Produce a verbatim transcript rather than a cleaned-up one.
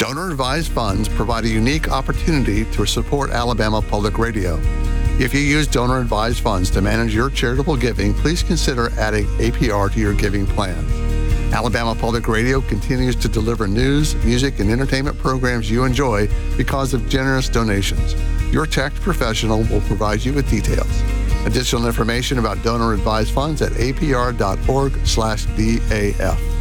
Donor-advised funds provide a unique opportunity to support Alabama Public Radio. If you use donor-advised funds to manage your charitable giving, please consider adding A P R to your giving plans. Alabama Public Radio continues to deliver news, music, and entertainment programs you enjoy because of generous donations. Your tax professional will provide you with details. Additional information about donor-advised funds at apr.org slash DAF.